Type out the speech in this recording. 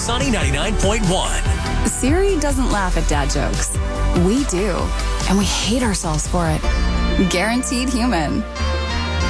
Sunny 99.1. Siri doesn't laugh at dad jokes. We do. And we hate ourselves for it. Guaranteed human.